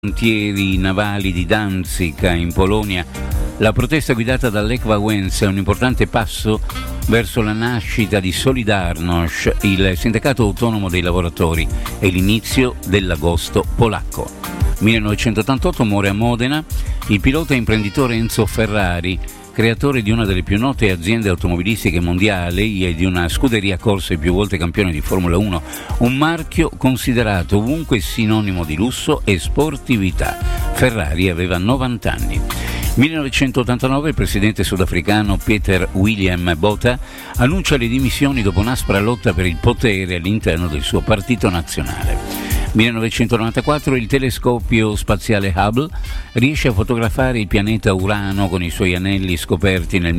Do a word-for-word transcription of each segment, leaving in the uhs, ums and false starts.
cantieri navali di Danzica in Polonia, la protesta guidata dall'Lech Wałęsa è un importante passo verso la nascita di Solidarność, il sindacato autonomo dei lavoratori, e l'inizio dell'agosto polacco. millenovecentottantotto muore a Modena il pilota e imprenditore Enzo Ferrari, creatore di una delle più note aziende automobilistiche mondiali e di una scuderia corse più volte campione di Formula uno, un marchio considerato ovunque sinonimo di lusso e sportività. Ferrari aveva novanta anni. millenovecentottantanove il presidente sudafricano Peter William Botha annuncia le dimissioni dopo un'aspra lotta per il potere all'interno del suo partito nazionale. millenovecentonovantaquattro il telescopio spaziale Hubble riesce a fotografare il pianeta Urano con i suoi anelli scoperti nel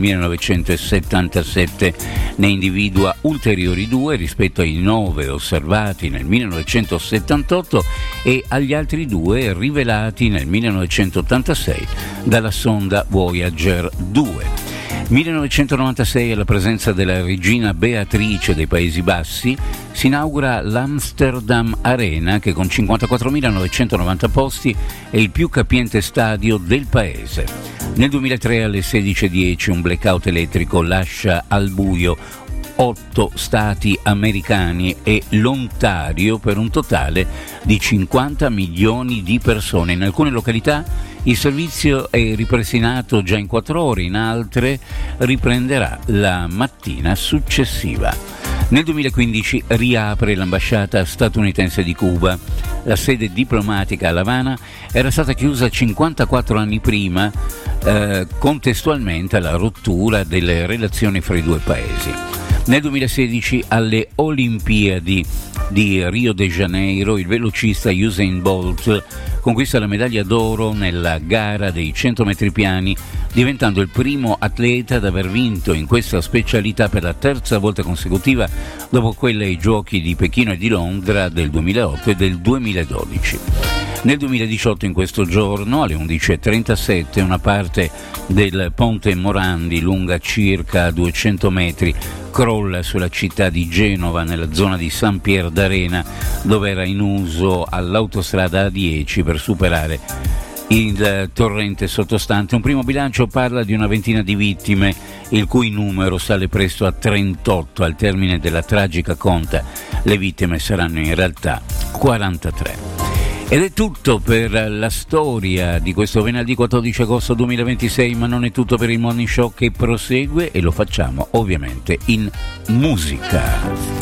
millenovecentosettantasette. Ne individua ulteriori due rispetto ai nove osservati nel millenovecentosettantotto e agli altri due rivelati nel millenovecentottantasei dalla sonda Voyager due. millenovecentonovantasei, alla presenza della regina Beatrice dei Paesi Bassi, si inaugura l'Amsterdam Arena, che con cinquantaquattromilanovecentonovanta posti è il più capiente stadio del paese. Nel duemilatré alle sedici e dieci un blackout elettrico lascia al buio otto stati americani e l'Ontario per un totale di cinquanta milioni di persone. In alcune località il servizio è ripristinato già in quattro ore, in altre riprenderà la mattina successiva. Nel duemilaquindici riapre l'ambasciata statunitense di Cuba. La sede diplomatica a L'Avana era stata chiusa cinquantaquattro anni prima, eh, contestualmente alla rottura delle relazioni fra i due paesi. Nel duemilasedici alle Olimpiadi di Rio de Janeiro il velocista Usain Bolt conquista la medaglia d'oro nella gara dei cento metri piani, diventando il primo atleta ad aver vinto in questa specialità per la terza volta consecutiva dopo quelle ai Giochi di Pechino e di Londra del duemilaotto e del duemiladodici. Nel duemiladiciotto, in questo giorno, alle undici e trentasette, una parte del ponte Morandi, lunga circa duecento metri, crolla sulla città di Genova, nella zona di San Pier d'Arena, dove era in uso all'autostrada A dieci per superare il torrente sottostante. Un primo bilancio parla di una ventina di vittime, il cui numero sale presto a trentotto al termine della tragica conta. Le vittime saranno in realtà quarantatré. Ed è tutto per la storia di questo venerdì quattordici agosto duemilaventisei, ma non è tutto per il Morning Show, che prosegue, e lo facciamo ovviamente in musica.